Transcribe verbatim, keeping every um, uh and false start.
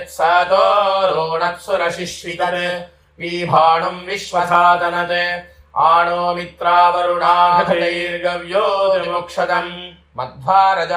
यत्सातो रोणत्सुरशिश्वितन् वीभाणुम् विश्वसादनत् आणो मित्रावरुणाघटैर्गव्यो त्रिमुक्षदम् मध्वारज